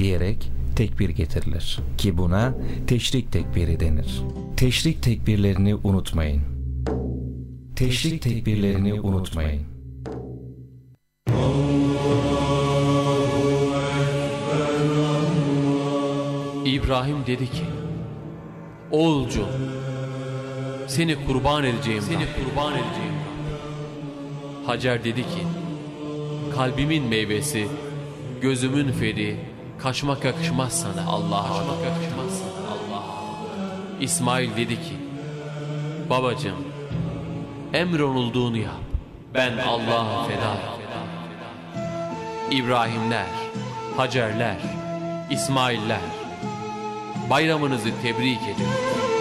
diyerek tekbir getirilir ki buna teşrik tekbiri denir. Teşrik tekbirlerini unutmayın. Teşrik tekbirlerini unutmayın. İbrahim dedi ki: Oğulcu, seni kurban edeceğim. Hacer dedi ki: kalbimin meyvesi, gözümün feri, kaçmak yakışmaz sana Allah'a. İsmail dedi ki: babacığım, emrolunduğunu yap, ben Allah'a fedayım. İbrahimler, Hacerler, İsmailler, bayramınızı tebrik ediyorum.